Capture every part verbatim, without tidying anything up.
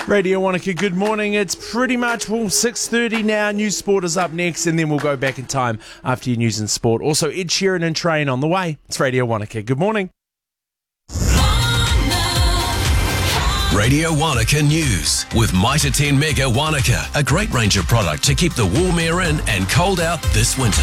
Radio Wanaka, good morning. It's pretty much, well, six thirty now. News Sport is up next, and then we'll go back in time after your news and sport. Also, Ed Sheeran and Train on the way. It's Radio Wanaka. Good morning. Radio Wanaka News with Mitre ten Mega Wanaka, a great range of product to keep the warm air in and cold out this winter.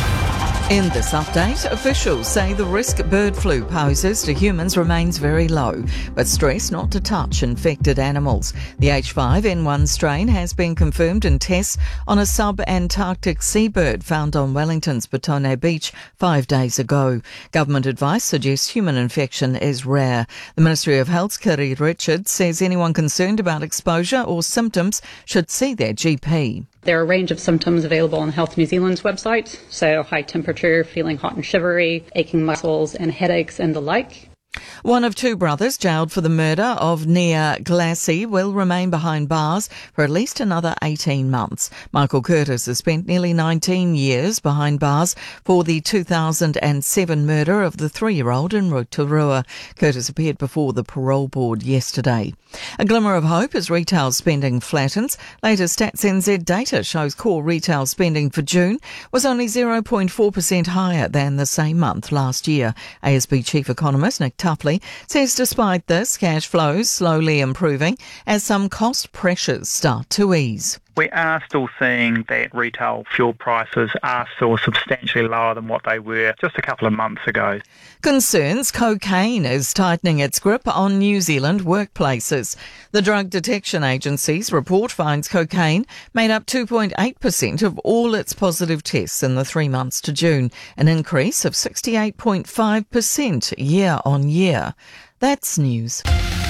In this update, officials say the risk bird flu poses to humans remains very low, but stress not to touch infected animals. The H five N one strain has been confirmed in tests on a sub-Antarctic seabird found on Wellington's Petone Beach five days ago. Government advice suggests human infection is rare. The Ministry of Health's Kiri Richards says anyone concerned about exposure or symptoms should see their G P. There are a range of symptoms available on Health New Zealand's website, so high temperature, feeling hot and shivery, aching muscles and headaches and the like. One of two brothers jailed for the murder of Nia Glassy will remain behind bars for at least another eighteen months. Michael Curtis has spent nearly nineteen years behind bars for the two thousand seven murder of the three-year-old in Rotorua. Curtis appeared before the parole board yesterday. A glimmer of hope as retail spending flattens. Latest Stats N Z data shows core retail spending for June was only zero point four percent higher than the same month last year. A S B Chief Economist Nick Tupley says despite this, cash flows slowly improving as some cost pressures start to ease. We are still seeing that retail fuel prices are still substantially lower than what they were just a couple of months ago. Concerns cocaine is tightening its grip on New Zealand workplaces. The Drug Detection Agency's report finds cocaine made up two point eight percent of all its positive tests in the three months to June, an increase of sixty-eight point five percent year on year. That's news.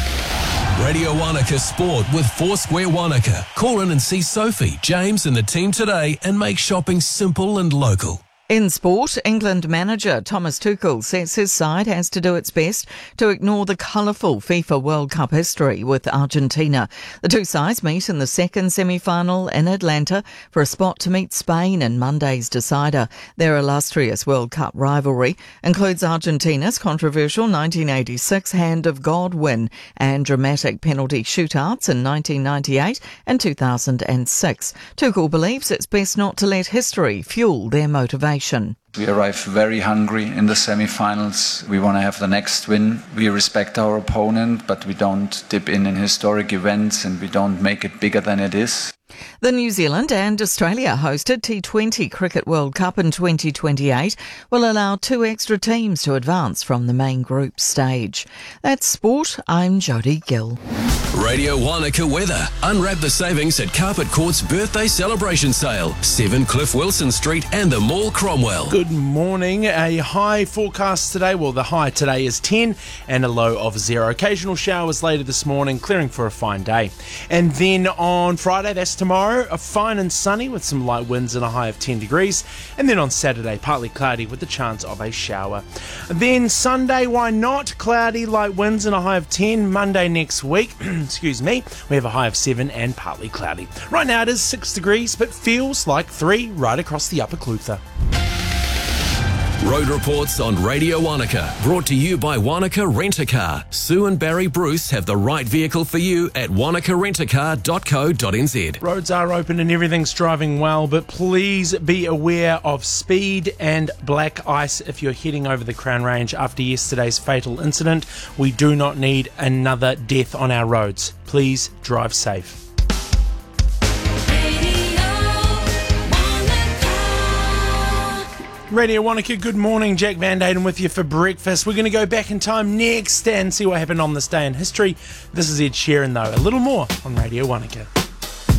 Radio Wanaka Sport with Foursquare Wanaka. Call in and see Sophie, James and the team today and make shopping simple and local. In sport, England manager Thomas Tuchel says his side has to do its best to ignore the colourful FIFA World Cup history with Argentina. The two sides meet in the second semi-final in Atlanta for a spot to meet Spain in Monday's decider. Their illustrious World Cup rivalry includes Argentina's controversial nineteen eighty-six Hand of God win and dramatic penalty shootouts in nineteen ninety-eight and two thousand six. Tuchel believes it's best not to let history fuel their motivation. We arrive very hungry in the semi-finals. We want to have the next win. We respect our opponent, but we don't dip in in historic events and we don't make it bigger than it is. The New Zealand and Australia hosted T twenty Cricket World Cup in twenty twenty-eight will allow two extra teams to advance from the main group stage. That's sport. I'm Jodie Gill. Radio Wanaka weather. Unwrap the savings at Carpet Court's birthday celebration sale. seven Cliff Wilson Street and the Mall Cromwell. Good morning. A high forecast today. Well, the high today is ten and a low of zero. Occasional showers later this morning, clearing for a fine day. And then on Friday, that's tomorrow, a fine and sunny with some light winds and a high of ten degrees. And then on Saturday, partly cloudy with the chance of a shower. Then Sunday, why not? Cloudy, light winds and a high of ten. Monday next week, excuse me, we have a high of seven and partly cloudy. Right now it is six degrees, but feels like three right across the Upper Clutha. Road reports on Radio Wanaka, brought to you by Wanaka Rent-A-Car. Sue and Barry Bruce have the right vehicle for you at wanaka rent a car dot co dot n z. Roads are open and everything's driving well, but please be aware of speed and black ice if you're heading over the Crown Range after yesterday's fatal incident. We do not need another death on our roads. Please drive safe. Radio Wanaka, good morning. Jack Van Daden with you for breakfast. We're going to go back in time next and see what happened on this day in history. This is Ed Sheeran, though. A little more on Radio Wanaka.